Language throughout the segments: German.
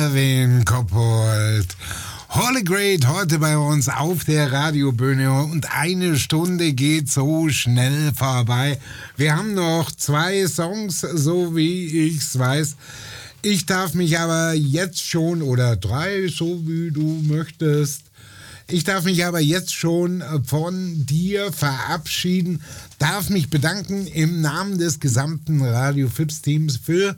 Erwin Koppold. Holy Great heute bei uns auf der Radiobühne und eine Stunde geht so schnell vorbei. Wir haben noch 2 Songs, so wie ich's weiß. Ich darf mich aber jetzt schon, oder 3, so wie du möchtest. Ich darf mich aber jetzt schon von dir verabschieden, darf mich bedanken im Namen des gesamten Radio Fips Teams für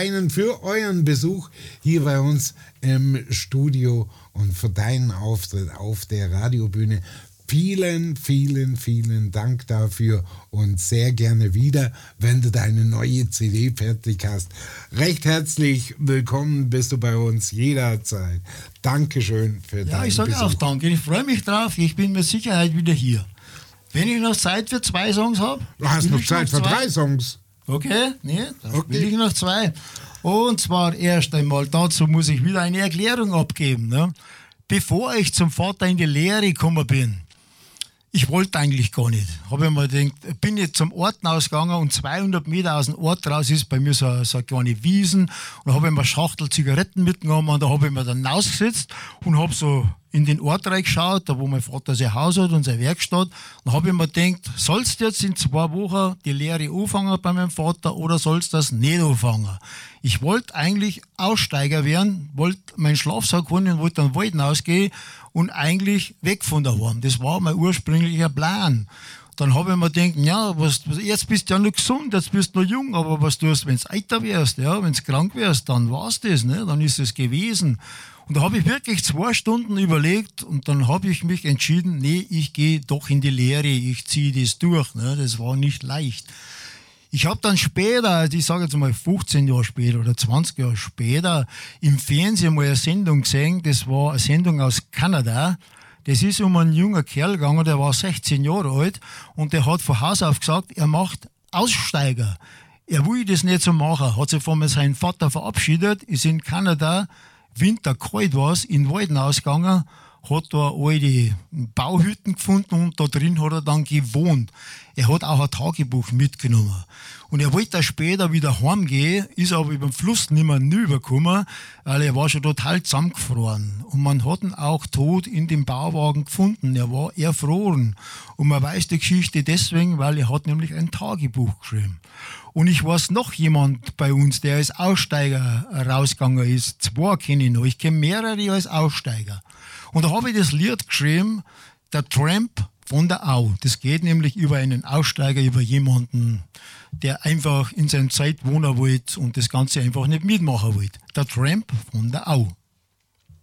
euren Besuch hier bei uns im Studio und für deinen Auftritt auf der Radiobühne. Vielen, vielen, vielen Dank dafür und sehr gerne wieder, wenn du deine neue CD fertig hast. Recht herzlich willkommen bist du bei uns jederzeit. Dankeschön für deinen Besuch. Ja, ich sage auch danke. Ich freue mich drauf. Ich bin mit Sicherheit wieder hier. Wenn ich noch Zeit für 2 Songs habe. Du hast noch Zeit für 3 Songs. Okay, nee, dann will ich noch 2. Und zwar erst einmal, dazu muss ich wieder eine Erklärung abgeben. Ne? Bevor ich zum Vater in die Lehre gekommen bin, ich wollte eigentlich gar nicht. Habe ich mir gedacht, bin jetzt zum Ort ausgegangen und 200 Meter aus dem Ort raus ist bei mir so eine kleine Wiesen und habe ich mir eine Schachtel Zigaretten mitgenommen und da habe ich mir dann rausgesetzt und habe so in den Ort reingeschaut, da wo mein Vater sein Haus hat und seine Werkstatt. Dann habe ich mir gedacht, sollst du jetzt in 2 Wochen die Lehre anfangen bei meinem Vater oder sollst du das nicht anfangen? Ich wollte eigentlich Aussteiger werden, wollte meinen Schlafsack holen und wollte dann Wald hinausgehen und eigentlich weg von daheim. Das war mein ursprünglicher Plan. Dann habe ich mir gedacht, ja, jetzt bist du ja noch gesund, jetzt bist du noch jung, aber was tust du, wenn du älter wärst, ja, wenn du krank wärst, dann war es das, ne? Dann ist es gewesen. Und da habe ich wirklich 2 Stunden überlegt und dann habe ich mich entschieden, nee, ich gehe doch in die Lehre, ich ziehe das durch. Ne? Das war nicht leicht. Ich habe dann später, also ich sage jetzt mal 15 Jahre später oder 20 Jahre später, im Fernsehen mal eine Sendung gesehen, das war eine Sendung aus Kanada. Das ist um einen jungen Kerl gegangen, der war 16 Jahre alt und der hat von Haus auf gesagt, er macht Aussteiger. Er will das nicht so machen, hat sich von seinem Vater verabschiedet, ist in Kanada, Winter kalt war es, in den Wald ausgegangen, hat da alte Bauhütten gefunden und da drin hat er dann gewohnt. Er hat auch ein Tagebuch mitgenommen. Und er wollte dann später wieder heimgehen, ist aber über den Fluss nicht mehr rübergekommen, weil er war schon total zusammengefroren. Und man hat ihn auch tot in dem Bauwagen gefunden. Er war erfroren. Und man weiß die Geschichte deswegen, weil er hat nämlich ein Tagebuch geschrieben. Und ich weiß noch jemand bei uns, der als Aussteiger rausgegangen ist. 2 kenne ich noch. Ich kenne mehrere als Aussteiger. Und da habe ich das Lied geschrieben, der Tramp von der Au. Das geht nämlich über einen Aussteiger, über jemanden, der einfach in seiner Zeit wohnen wollte und das Ganze einfach nicht mitmachen wollte. Der Tramp von der Au.